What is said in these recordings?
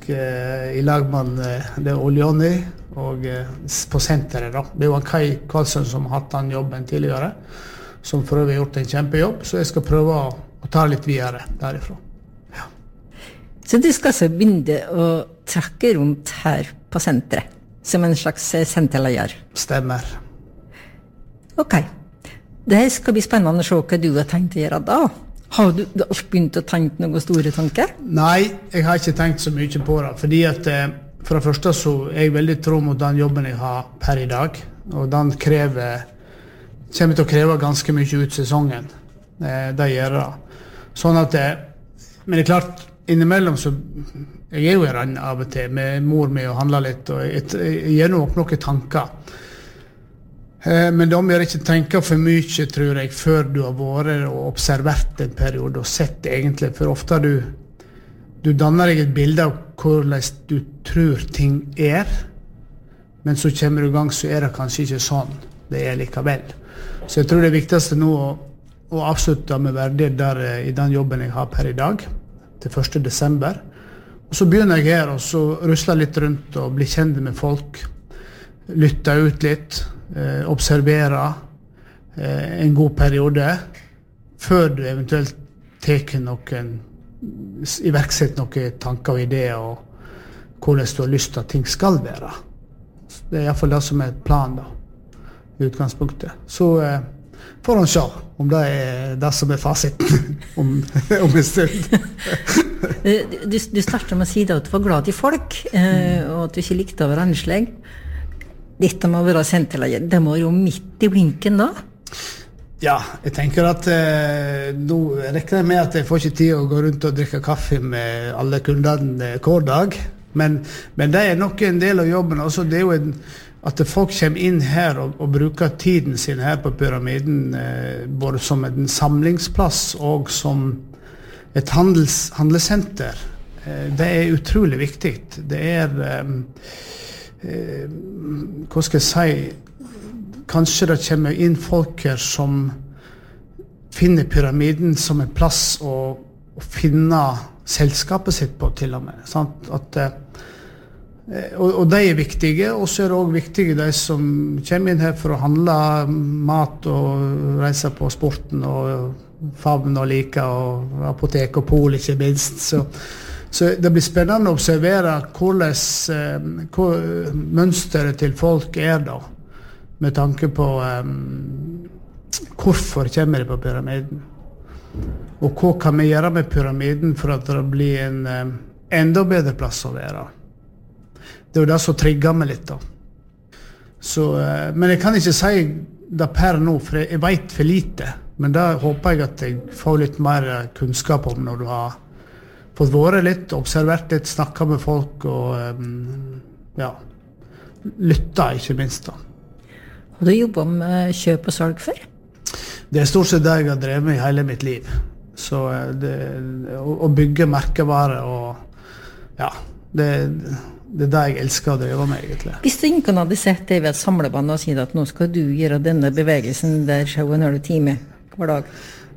faktisk I lag med det Oljoni og på senteret da. Det jo Kai Karlsson som har hatt den jobben tidligere, som for øvrig har gjort en kjempejobb, så jeg skal prøve å ta litt videre derifra. Ja. Så du skal så begynne å trakke rundt her på senteret, som en slags senterleier? Stemmer. Ok. Det skal bli spennende å se hva du har tenkt å gjøre da. Har du begynt å tenke noen store tanker? Nei, jeg har ikke tenkt så mye på det, fordi at for det første så jeg veldig tro mot den jobben jeg har per I dag, og den kommer til å kreve ganske mye ut sesongen. Det gjør det. Sånn at men det klart, innimellom så jeg jo I rann av og til med mor mi og handler litt, og jeg gjør nok noen tanker. Men de gjør ikke tenke for mye, tror jeg, før du har vært og observert en periode og sett egentlig, for ofte du danner deg et bilde av hvordan du tror ting men så kommer du I gang, så det kanskje ikke sånn det likevel. Så jeg tror det viktigste nå å avslutte med verdighet der I den jobben jeg har per I dag, til 1. desember. Og så begynner jeg her, og så rusler litt rundt og blir kjent med folk, lytter ut litt, observere en god periode før du eventuelt teker iverksetter noen tanker og ideer og hvordan du har lyst til at ting skal være. Det I hvert fall det som et plan da, I utgangspunktet. Så får han se om det det som fasiten om en stund. Du startet med å si at du var glad I folk, og at du ikke likte å være ansleg. Dette må være senterleier. Det må jo midt I blinken da? Ja, jeg tenker at nå rekker jeg med at jeg får ikke tid å gå rundt og drikke kaffe med alle kundene hver dag. Men det nok en del av jobben. Også det jo at folk kommer inn her og bruker tiden sin her på pyramiden, både som en samlingsplass og som et handelssenter. Det utrolig viktig. Det hva skal jeg si, kanskje det kommer inn folk her som finner pyramiden som en plass å finne selskapet sitt på til og med. Sant? Og de viktige, og så det også viktige de som kommer inn her for å handle mat og reise på sporten og favn og like og apotek og pol ikke minst. Så det blir spennende å observere hvordan mønsteret til folk da, med tanke på hvorfor kommer de på pyramiden. Og hva kan vi gjøre med pyramiden for at det blir en enda bedre plass å være. Det jo det som trigger meg litt da. Så, men jeg kan ikke si det per nå, for jeg vet for lite. Men da håper jeg at jeg får litt mer kunnskap om når du har fått vært litt, observert litt, snakket med folk og ja, lyttet ikke minst da. Har du jobbet med kjøp og salg før? Det stort sett det jeg har drevet med I hele mitt liv. Så å bygge merkevarer og ja, det det jeg elsker å drive med egentlig. Hvis du ikke hadde sett deg ved et samlebånd og sier at nå skal du gjøre denne bevegelsen der 7,5 timer hver dag?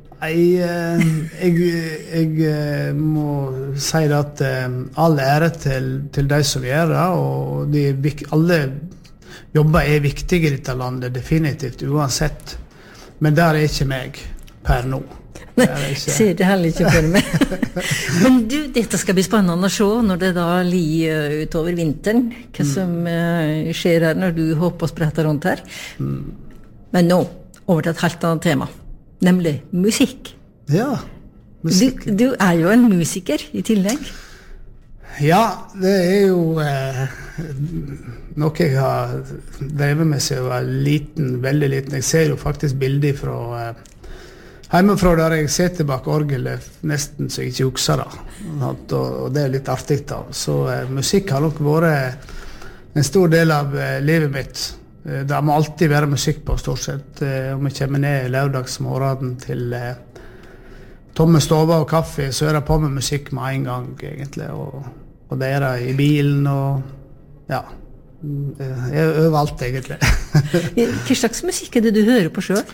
Jeg må si at all ære til de som gjør det, og alle jobber viktige I dette landet, definitivt, uansett. Men der ikke meg per nå. Nei, ser det heller ikke for meg. Men du, dette skal bli spennende å se når det da lir utover vinteren, hva som skjer her når du hopper og spretter rundt her. Men nå, over til et helt annet tema, nemlig musikk. Ja, musikk. Du jo en musiker I tillegg. Ja, det jo noe jeg har drevet med siden jeg var liten, veldig liten. Jeg ser jo faktisk bilder fra hjemmefra der jeg sitter bak orgelet, nesten så jeg ikke husker det. Og det litt artig da. Så musikk har nok vært en stor del av livet mitt. Det må alltid være musikk på, stort sett. Om jeg kommer ned lørdagsmorgen til tomme stover og kaffe, så det på med musikk med en gang, egentlig. Og det det I bilen, og ja, overalt, egentlig. Hva slags musikk det du hører på selv?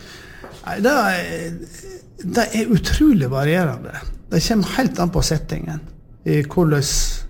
Det utrolig varierende. Det kommer helt an på settingen. I hvordan